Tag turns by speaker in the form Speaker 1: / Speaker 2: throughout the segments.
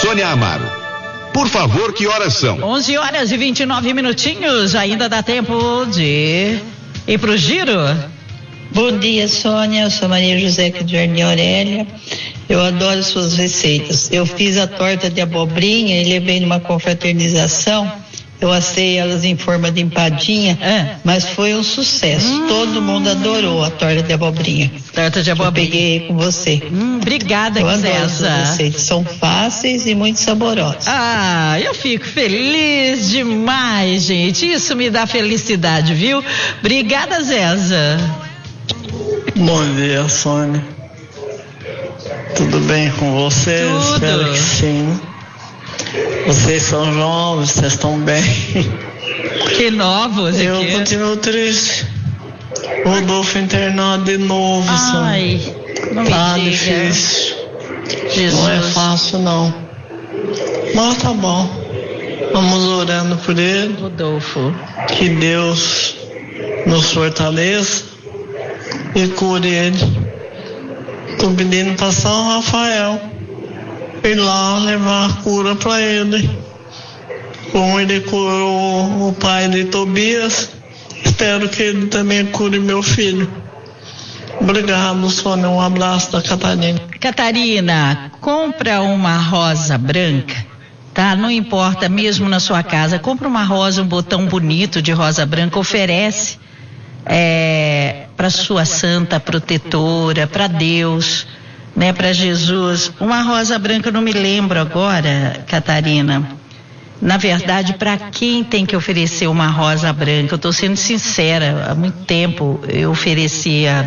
Speaker 1: Sônia Amaro, por favor, que horas são?
Speaker 2: 11h29, ainda dá tempo de ir pro giro.
Speaker 3: Bom dia, Sônia, eu sou Maria José aqui do Jardim Aurélia. Eu adoro suas receitas. Eu fiz a torta de abobrinha e levei numa confraternização. Eu assei elas em forma de empadinha, mas foi um sucesso. Todo mundo adorou a torta de abobrinha.
Speaker 2: Torta de abobrinha.
Speaker 3: Eu peguei com você.
Speaker 2: Obrigada,
Speaker 3: eu adoro
Speaker 2: Gisela.
Speaker 3: suas receitas. São fáceis e muito saborosas.
Speaker 2: Eu fico feliz demais, gente. Isso me dá felicidade, viu? Obrigada, Zeza.
Speaker 4: Bom dia, Sônia. Tudo bem com vocês?
Speaker 2: Tudo.
Speaker 4: Espero que sim. Vocês são jovens, vocês estão bem.
Speaker 2: Que novos aqui.
Speaker 4: Eu continuo triste. Rodolfo internado de novo,
Speaker 2: Ai, não
Speaker 4: tá
Speaker 2: me diga.
Speaker 4: difícil.
Speaker 2: Jesus.
Speaker 4: Não é fácil, não. Mas tá bom. Vamos orando por ele.
Speaker 2: Rodolfo.
Speaker 4: Que Deus nos fortaleça e cure ele. Tô pedindo para São Rafael ir lá levar a cura para ele. Como ele curou o pai de Tobias, espero que ele também cure meu filho. Obrigado, Sônia. Um abraço da Catarina.
Speaker 2: Catarina, compra uma rosa branca, tá? Não importa, mesmo na sua casa, compra uma rosa, um botão bonito de rosa branca, oferece para sua santa protetora, para Deus, né, para Jesus. Uma rosa branca, eu não me lembro agora, Catarina. Na verdade, para quem tem que oferecer uma rosa branca? Eu estou sendo sincera, há muito tempo eu ofereci, há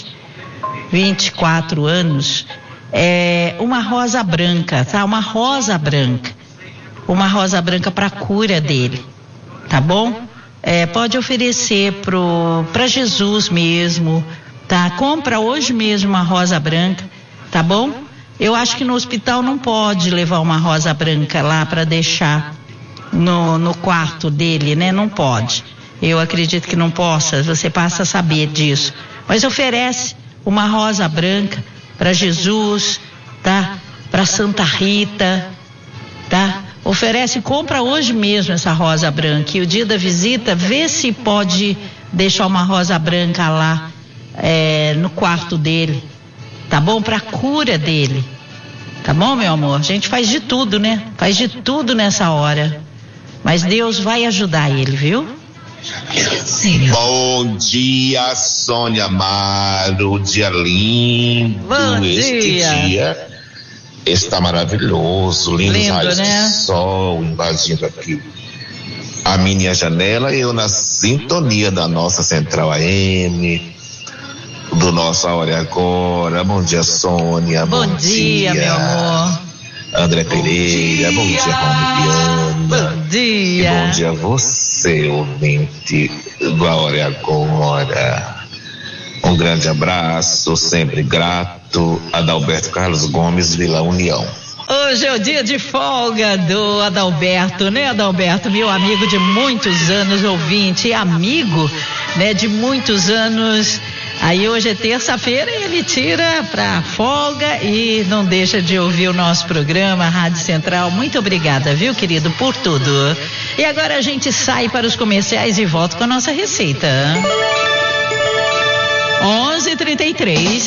Speaker 2: 24 anos, uma rosa branca, tá? Uma rosa branca para a cura dele, tá bom? Pode oferecer para Jesus mesmo, tá? Compra hoje mesmo uma rosa branca, tá bom? Eu acho que no hospital não pode levar uma rosa branca lá para deixar no quarto dele, né? Não pode. Eu acredito que não possa, você passa a saber disso. Mas oferece uma rosa branca para Jesus, tá? Para Santa Rita, tá? Oferece, compra hoje mesmo essa rosa branca. E o dia da visita, vê se pode deixar uma rosa branca lá no quarto dele, tá bom? Para cura dele, tá bom, meu amor? A gente faz de tudo, né? Faz de tudo nessa hora. Mas Deus vai ajudar ele, viu?
Speaker 5: Bom dia, Sônia Amaro. Dia lindo.
Speaker 2: Bom
Speaker 5: este dia está maravilhoso. Lindos raios
Speaker 2: né?
Speaker 5: de sol invadindo aqui a minha janela. Eu na sintonia da nossa Central AM, do nosso A Hora é Agora. Bom dia, Sônia.
Speaker 2: Bom dia, meu amor.
Speaker 5: André Pereira. Bom dia, Romiana.
Speaker 2: Bom dia.
Speaker 5: E bom dia a você, ouvinte do A Hora é Agora. Um grande abraço, sempre grato. Adalberto Carlos Gomes, Vila União.
Speaker 2: Hoje é o dia de folga do Adalberto, né, Adalberto? Meu amigo de muitos anos, ouvinte e amigo, né, de muitos anos. Aí hoje é terça-feira e ele tira pra folga e não deixa de ouvir o nosso programa, Rádio Central. Muito obrigada, viu, querido, por tudo. E agora a gente sai para os comerciais e volta com a nossa receita. 11h33.